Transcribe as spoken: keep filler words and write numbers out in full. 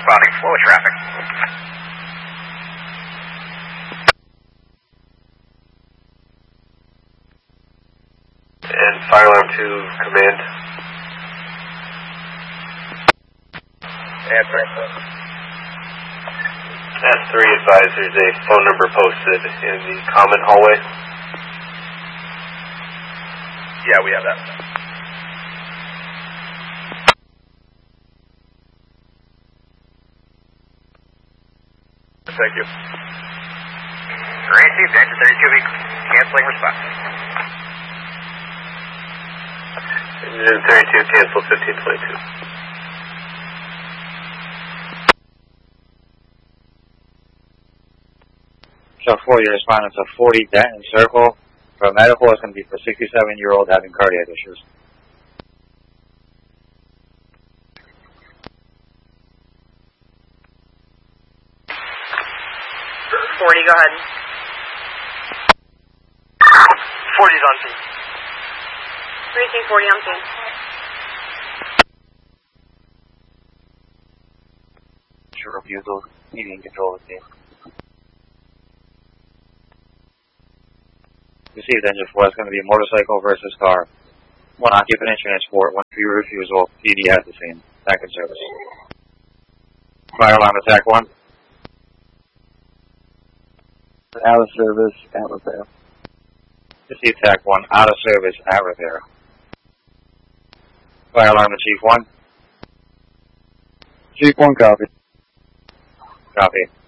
responding, flow of traffic. And fire alarm to command. And three. S three advised there's a phone number posted in the common hallway. Yeah, we have that. Thank you. Received, engine thirty-two week, canceling response. Engine thirty-two, cancel fifteen twenty-two. So four, your respondent to forty Denton Circle. For medical, it's going to be for sixty-seven-year-old having cardiac issues. forty, go ahead. forty's on scene. Precinct forty on scene. Should review those meeting control of the team. Received engine four, it's going to be motorcycle versus car. One occupant insurance sport, one free refusal, P D at the scene. Back in service. Fire alarm attack one. Out of service, at repair. Received attack one, out of service, at repair. Fire alarm to chief one. Chief one, copy. Copy.